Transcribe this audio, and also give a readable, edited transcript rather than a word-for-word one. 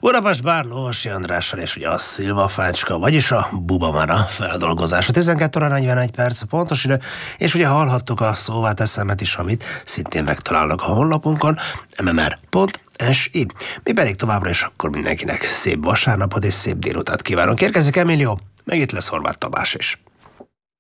Budapest bár Lovasi Andrással és ugye a szilvafácska, vagyis a bubamara feldolgozása. 12 óra 41 perc pontos idő, és ugye hallhattuk a szóvá teszemet is, amit szintén megtalálnak a honlapunkon, mmr.si. Mi pedig továbbra is akkor mindenkinek szép vasárnapot és szép délutát kívánunk. Érkezik Emilio, meg itt lesz Horváth Tamás is.